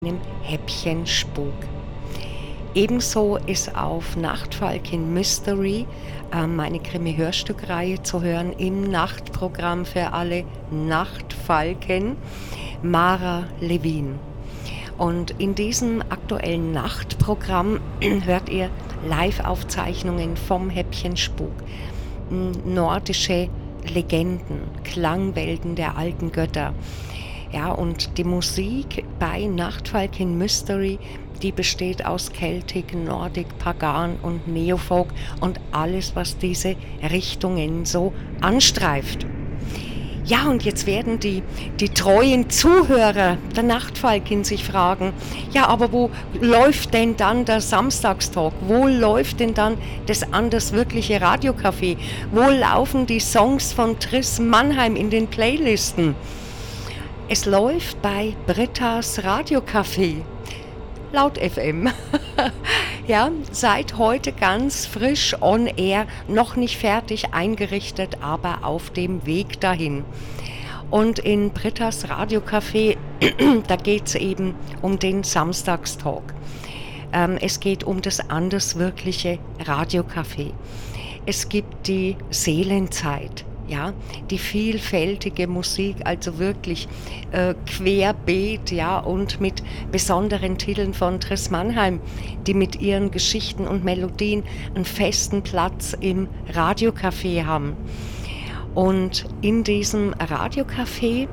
einem Häppchen Spuk. Ebenso ist auf Nachtfalken Mystery meine Krimi-Hörstückreihe zu hören im Nachtprogramm für alle Nachtfalken, Mara Levin. Und in diesem aktuellen Nachtprogramm hört ihr Live-Aufzeichnungen vom Häppchen Spuk, nordische Legenden, Klangwelten der alten Götter. Ja, und die Musik bei Nachtfalken Mystery, die besteht aus Celtic, Nordic, Pagan und Neofolk und alles, was diese Richtungen so anstreift. Ja, und jetzt werden die treuen Zuhörer der Nachtfalken sich fragen, ja, aber wo läuft denn dann der Samstagstalk? Wo läuft denn dann das anders wirkliche Radiocafé? Wo laufen die Songs von Triss Mannheim in den Playlisten? Es läuft bei Britta's Radiocafé, laut FM. Ja, seit heute ganz frisch on air, noch nicht fertig eingerichtet, aber auf dem Weg dahin. Und in Britta's Radiocafé, da geht es eben um den Samstagstalk. Es geht um das anderswirkliche Radiocafé. Es gibt die Seelenzeit. Ja, die vielfältige Musik, also wirklich querbeet, ja, und mit besonderen Titeln von Triss Mannheim, die mit ihren Geschichten und Melodien einen festen Platz im Radiocafé haben. Und in diesem Radiocafé,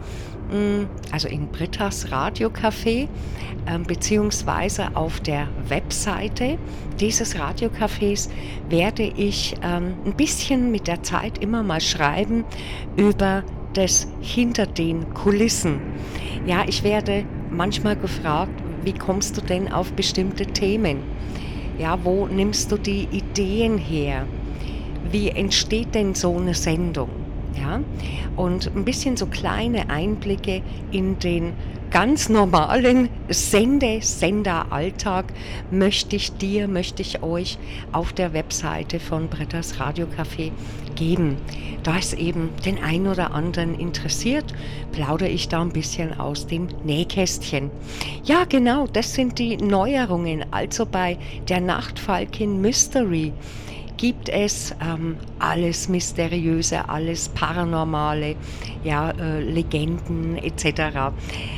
also in Britta's Radiocafé, beziehungsweise auf der Webseite dieses Radiocafés werde ich ein bisschen mit der Zeit immer mal schreiben über das hinter den Kulissen. Ja, ich werde manchmal gefragt, wie kommst du denn auf bestimmte Themen? Ja, wo nimmst du die Ideen her? Wie entsteht denn so eine Sendung? Ja, und ein bisschen so kleine Einblicke in den ganz normalen Senderalltag möchte ich euch auf der Webseite von Britta's Radiocafé geben. Da es eben den einen oder anderen interessiert, plaudere ich da ein bisschen aus dem Nähkästchen. Ja, genau, das sind die Neuerungen. Also bei der Nachtfalken Mystery gibt es alles Mysteriöse, alles Paranormale, ja, Legenden etc.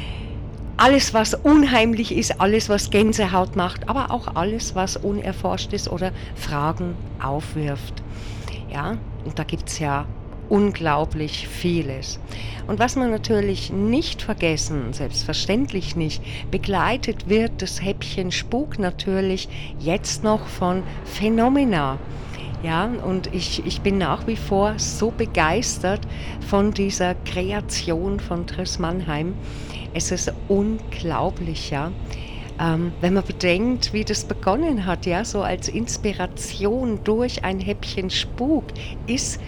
Alles, was unheimlich ist, alles, was Gänsehaut macht, aber auch alles, was unerforscht ist oder Fragen aufwirft. Ja, und da gibt es ja unglaublich vieles. Und was man natürlich nicht vergessen, selbstverständlich nicht, begleitet wird das Häppchen Spuk natürlich jetzt noch von Phenomena. Ja, und ich bin nach wie vor so begeistert von dieser Kreation von Triss Mannheim. Es ist unglaublich, ja. Wenn man bedenkt, wie das begonnen hat, ja, so als Inspiration durch ein Häppchen Spuk ist,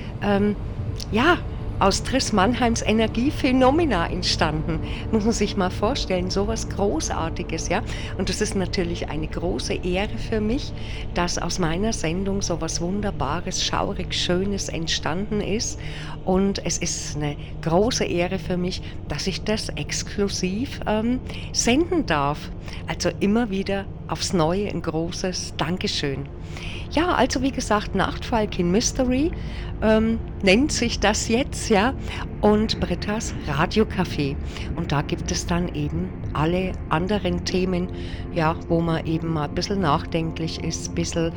ja, aus Triss Mannheims Energiephenomena entstanden. Muss man sich mal vorstellen, sowas Großartiges, ja. Und das ist natürlich eine große Ehre für mich, dass aus meiner Sendung sowas Wunderbares, schaurig Schönes entstanden ist. Und es ist eine große Ehre für mich, dass ich das exklusiv senden darf. Also immer wieder aufs Neue ein großes Dankeschön. Ja, also wie gesagt, Nachtfalken Mystery nennt sich das jetzt, ja, und Britta's Radiocafé. Und da gibt es dann eben alle anderen Themen, ja, wo man eben mal ein bisschen nachdenklich ist, ein bisschen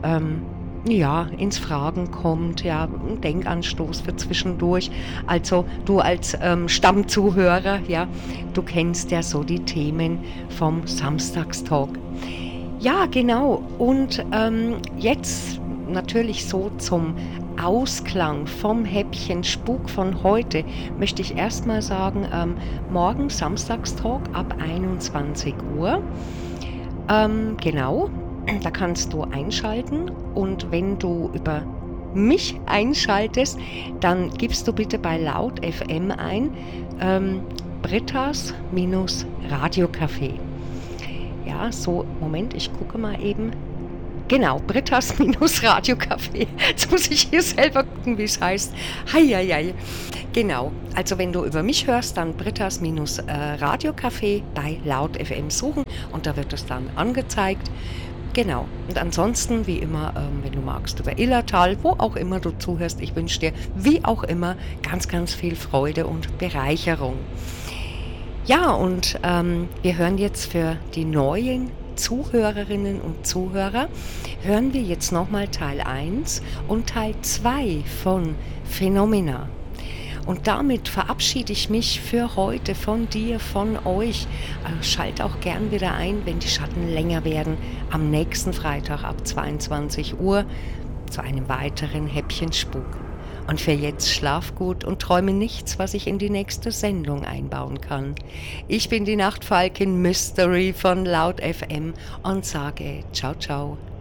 ja, ins Fragen kommt, ja, ein Denkanstoß für zwischendurch. Also du als Stammzuhörer, ja, du kennst ja so die Themen vom Samstagstalk. Ja, genau. Und jetzt natürlich so zum Ausklang vom Häppchen Spuk von heute möchte ich erstmal sagen, morgen Samstagstalk ab 21 Uhr. Genau, da kannst du einschalten und wenn du über mich einschaltest, dann gibst du bitte bei Laut FM ein Britta's Radiocafé. Ja, so, Moment, ich gucke mal eben. Genau, Britta's-Radiocafé. Jetzt muss ich hier selber gucken, wie es heißt. Heieiei. Genau, also wenn du über mich hörst, dann Britta's-Radiocafé bei Laut FM suchen und da wird es dann angezeigt. Genau, und ansonsten, wie immer, wenn du magst, über Illertal, wo auch immer du zuhörst, ich wünsche dir, wie auch immer, ganz, ganz viel Freude und Bereicherung. Ja, und wir hören jetzt für die neuen Zuhörerinnen und Zuhörer, hören wir jetzt nochmal Teil 1 und Teil 2 von Phenomena. Und damit verabschiede ich mich für heute von dir, von euch. Schalt auch gern wieder ein, wenn die Schatten länger werden, am nächsten Freitag ab 22 Uhr zu einem weiteren Häppchen Spuk. Und für jetzt schlaf gut und träume nichts, was ich in die nächste Sendung einbauen kann. Ich bin die Nachtfalkin Mystery von Laut FM und sage ciao, ciao.